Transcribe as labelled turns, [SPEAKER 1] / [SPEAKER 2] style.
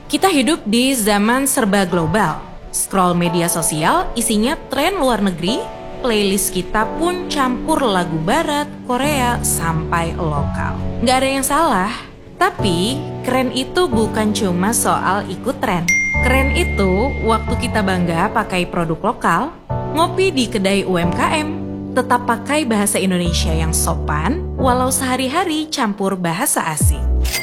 [SPEAKER 1] Kita hidup di zaman serba global. Scroll media sosial isinya tren luar negeri, playlist kita pun campur lagu barat, Korea, sampai lokal. Nggak ada yang salah, tapi keren itu bukan cuma soal ikut tren. Keren itu waktu kita bangga pakai produk lokal, ngopi di kedai UMKM, tetap pakai bahasa Indonesia yang sopan, walau sehari-hari campur bahasa asing.